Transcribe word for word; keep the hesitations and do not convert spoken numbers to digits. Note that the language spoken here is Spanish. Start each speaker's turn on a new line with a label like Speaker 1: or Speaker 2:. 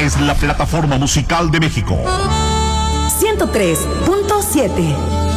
Speaker 1: es la plataforma musical de México.
Speaker 2: ciento tres punto siete